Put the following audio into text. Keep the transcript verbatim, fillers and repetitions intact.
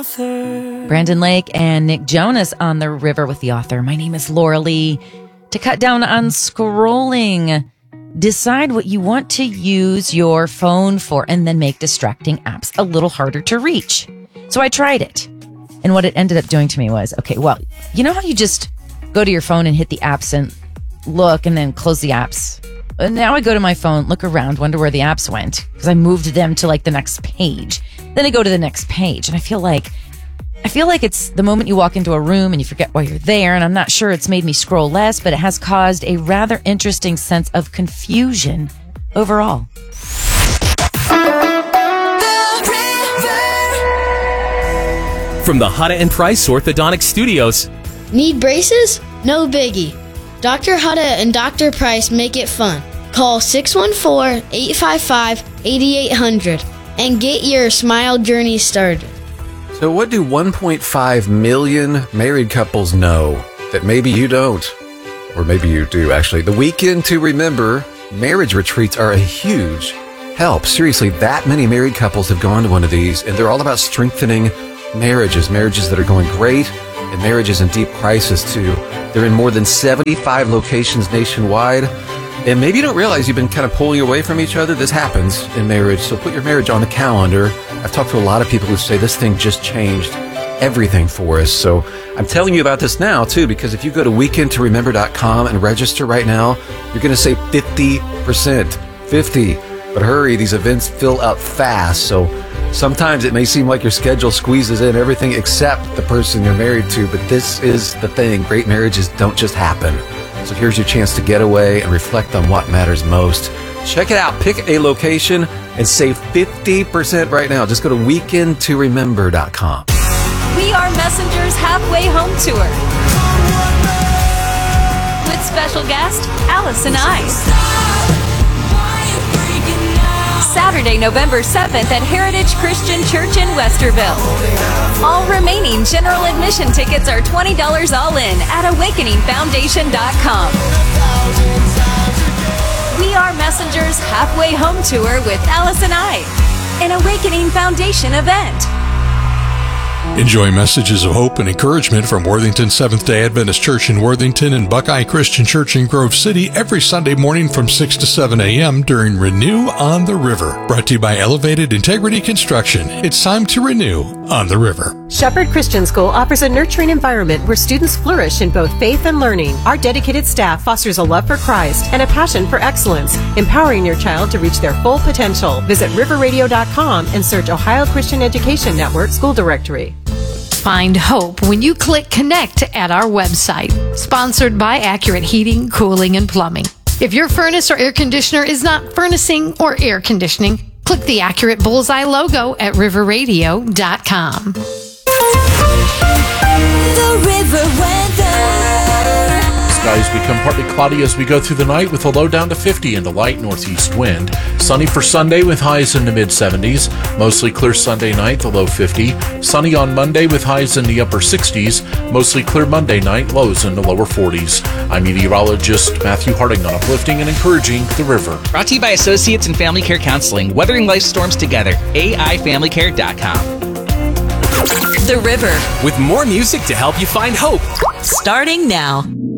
author. Brandon Lake and Nick Jonas on The River with the Author. My name is Laura Lee. To cut down on scrolling, decide what you want to use your phone for and then make distracting apps a little harder to reach. So I tried it. And what it ended up doing to me was, okay, well, you know how you just go to your phone and hit the apps and look and then close the apps? And now I go to my phone, look around, wonder where the apps went because I moved them to like the next page. Then I go to the next page and I feel like I feel like it's the moment you walk into a room and you forget why you're there. And I'm not sure it's made me scroll less, but it has caused a rather interesting sense of confusion overall. From the Hada and Price Orthodontic Studios. Need braces? No biggie. Doctor Hada and Doctor Price make it fun. Call six one four, eight five five, eight eight zero zero and get your smile journey started. So what do one point five million married couples know that maybe you don't? Or maybe you do, actually. The Weekend to Remember marriage retreats are a huge help. Seriously, that many married couples have gone to one of these, and they're all about strengthening marriages, marriages that are going great, and marriages in deep crisis, too. They're in more than seventy-five locations nationwide. And maybe you don't realize you've been kind of pulling away from each other. This happens in marriage, so put your marriage on the calendar. I've talked to a lot of people who say this thing just changed everything for us. So I'm telling you about this now, too, because if you go to weekend to remember dot com and register right now, you're going to save fifty percent. fifty. But hurry, these events fill up fast, so sometimes it may seem like your schedule squeezes in everything except the person you're married to, but this is the thing. Great marriages don't just happen. So here's your chance to get away and reflect on what matters most. Check it out. Pick a location and save fifty percent right now. Just go to weekend to remember dot com. We Are Messengers Halfway Home Tour with special guest Allison I. Saturday, November seventh at Heritage Christian Church in Westerville. All remaining general admission tickets are twenty dollars all in at awakening foundation dot com. We Are Messengers Halfway Home Tour with Allison I, an Awakening Foundation event. Enjoy messages of hope and encouragement from Worthington Seventh-day Adventist Church in Worthington and Buckeye Christian Church in Grove City every Sunday morning from six to seven a.m. during Renew on the River. Brought to you by Elevated Integrity Construction. It's time to renew on the river. Shepherd Christian School offers a nurturing environment where students flourish in both faith and learning. Our dedicated staff fosters a love for Christ and a passion for excellence, empowering your child to reach their full potential. Visit river radio dot com and search Ohio Christian Education Network School Directory. Find hope when you click connect at our website. Sponsored by Accurate Heating, Cooling, and Plumbing. If your furnace or air conditioner is not furnacing or air conditioning, click the Accurate Bullseye logo at river radio dot com. The River Weather. Skies become partly cloudy as we go through the night with a low down to fifty and a light northeast wind. Sunny for Sunday with highs in the mid seventies. Mostly clear Sunday night, the low fifty. Sunny on Monday with highs in the upper sixties. Mostly clear Monday night, lows in the lower forties. I'm meteorologist Matthew Harding on Uplifting and Encouraging the River. Brought to you by Associates in Family Care Counseling, weathering life storms together. A I family care dot com. The River. With more music to help you find hope. Starting now.